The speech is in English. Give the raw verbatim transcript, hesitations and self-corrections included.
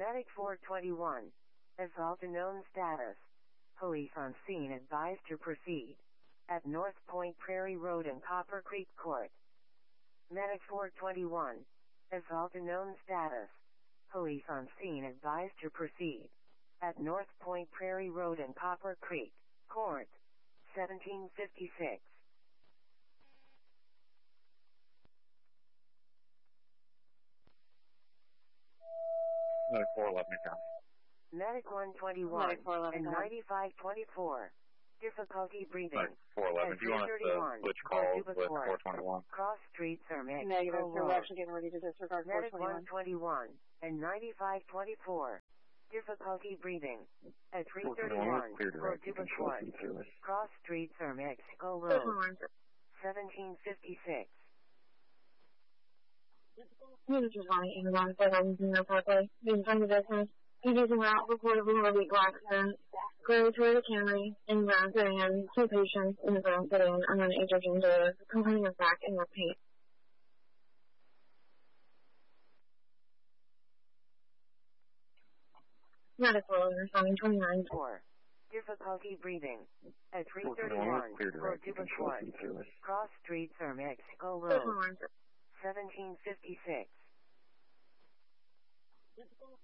Medic four twenty-one. Assault unknown status. Police on scene advised to proceed. At North Point Prairie Road and Copper Creek Court. Medic four twenty-one. Assault unknown status. Police on scene advised to proceed. At North Point Prairie Road and Copper Creek Court. seventeen fifty-six. Medic four eleven account. Medic one twenty-one Medic four eleven, and go ahead. ninety-five twenty-four. Difficulty breathing. Medic four eleven, do you want us to switch calls with four twenty-one? Cross streets are mixed. Negative, Go so we're road. actually getting ready to disregard four Medic twenty-one. one twenty-one and ninety-five twenty-four. Difficulty breathing. At three thirty-one, for Court. Cross streets are mixed. Go road. seventeen fifty-six. This is Ronnie Amazon, five eleven Zero Parkway. Being from the business. Using route reportedly had a weak accident. Gray Toyota Camry in brown sedan. Two patients in the brown sedan are on age of gender, complaining of back and neck pain. Medical responding twenty-nine. four. Difficulty breathing. At three thirty-one, for Court. Cross streets are mixed. Go road. seventeen fifty-six.